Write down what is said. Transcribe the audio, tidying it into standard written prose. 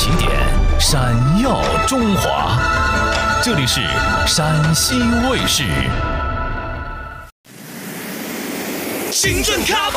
起点，闪耀中华。这里是陕西卫视。 新政卡